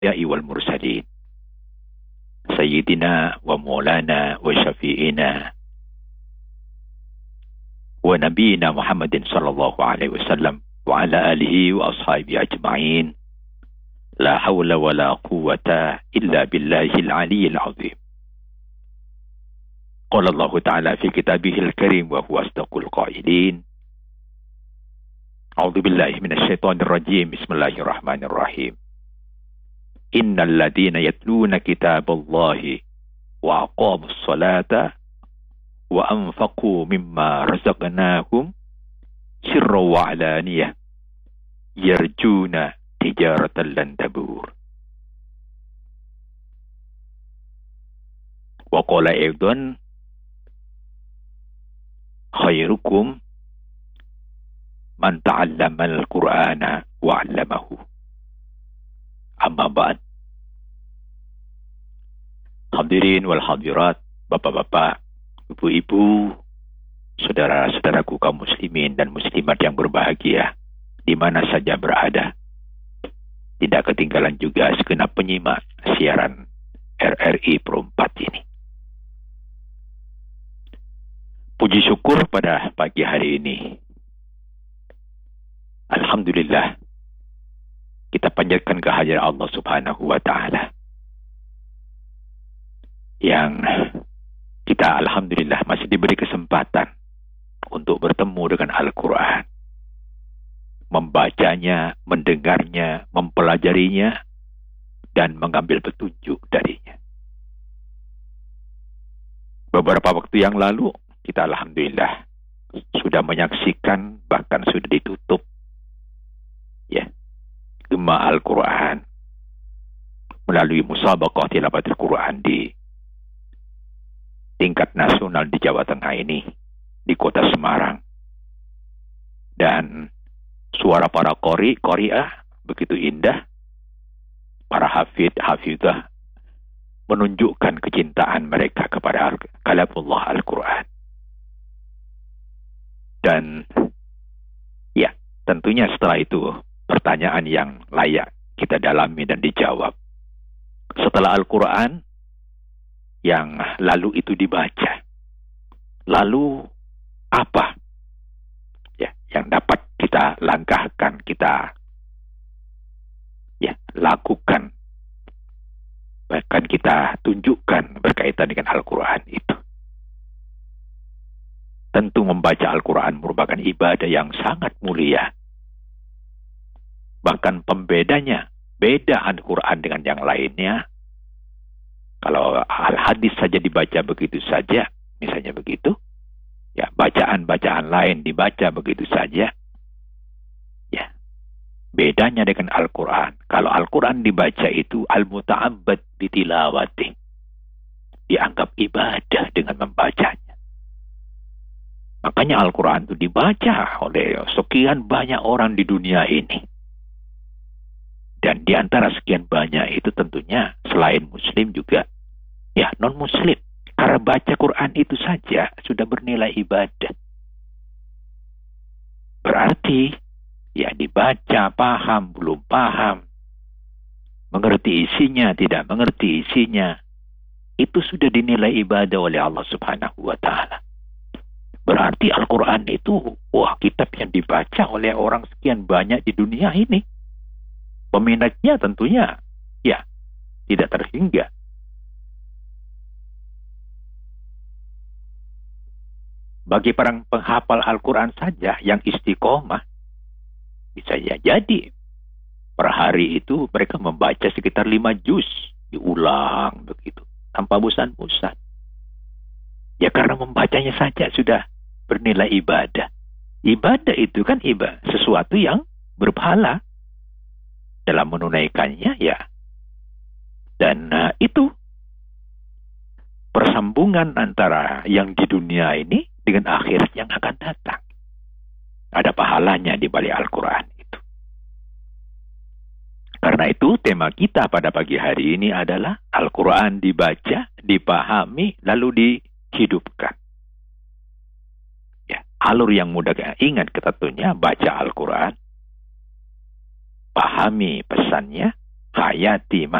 الأنبياء والمرسلين سيدنا ومولانا وشفيئنا ونبينا محمد صلى الله عليه وسلم وعلى آله وأصحابه أجمعين لا حول ولا قوة إلا بالله العلي العظيم. قال الله تعالى في كتابه الكريم وهو أصدق القائلين: أعوذ بالله من الشيطان الرجيم بسم الله الرحمن الرحيم. إن الذين يتلون كتاب الله وأقاموا الصلاة وأنفقوا مما رزقناهم سرا وعلانية يرجون تجارة لن تبور. وقال أيضا: خيركم من تعلم القرآن وعلمه. Amma ba'd. Hadirin wal hadirat, bapak-bapak, ibu-ibu, saudara-saudaraku kaum muslimin dan muslimat yang berbahagia di mana saja berada. Tidak ketinggalan juga segenap penyimak siaran RRI Pro 4 ini. Puji syukur pada pagi hari ini. Alhamdulillah, kita panjatkan kehadiran Allah Subhanahu wa Ta'ala yang kita alhamdulillah masih diberi kesempatan untuk bertemu dengan Al-Quran, membacanya, mendengarnya, mempelajarinya, dan mengambil petunjuk darinya. Beberapa waktu yang lalu kita alhamdulillah sudah menyaksikan, bahkan sudah ditutup ya, Gema Al-Quran melalui musabaqah tilawatil Quran di tingkat nasional di Jawa Tengah ini, di kota Semarang. Dan suara para qari'ah begitu indah, para hafidah menunjukkan kecintaan mereka kepada kalamullah Al-Quran. Dan ya, tentunya setelah itu pertanyaan yang layak kita dalami dan dijawab. Setelah Al-Quran yang lalu itu dibaca, lalu apa ya yang dapat kita langkahkan, kita ya lakukan, bahkan kita tunjukkan berkaitan dengan Al-Quran itu? Tentu membaca Al-Quran merupakan ibadah yang sangat mulia. Bahkan pembedanya, beda Al-Quran dengan yang lainnya. Kalau al-hadis saja dibaca begitu saja, misalnya begitu, ya bacaan-bacaan lain dibaca begitu saja, ya bedanya dengan Al-Quran. Kalau Al-Quran dibaca itu al-muta'abbad bitilawati, dianggap ibadah dengan membacanya. Makanya Al-Quran itu dibaca oleh sekian banyak orang di dunia ini. Dan di antara sekian banyak itu tentunya selain muslim juga ya non-muslim. Karena baca Quran itu saja sudah bernilai ibadah. Berarti ya dibaca, paham, belum paham, mengerti isinya, tidak mengerti isinya, itu sudah dinilai ibadah oleh Allah Subhanahu wa Ta'ala. Berarti Al-Quran itu kitab yang dibaca oleh orang sekian banyak di dunia ini. Peminatnya tentunya ya tidak terhingga. Bagi para penghafal Al-Quran saja yang istiqomah, bisa ya jadi per hari itu mereka membaca sekitar 5 juz, diulang begitu tanpa bosan-bosan. Ya karena membacanya saja sudah bernilai ibadah. Ibadah itu kan sesuatu yang berpahala dalam menunaikannya ya. Dan itu persambungan antara yang di dunia ini dengan akhirat yang akan datang. Ada pahalanya di balik Al-Quran itu. Karena itu tema kita pada pagi hari ini adalah Al-Quran dibaca, dipahami, lalu dihidupkan. Ya, alur yang mudah ingat tentunya baca Al-Quran, pahami pesannya, Hayati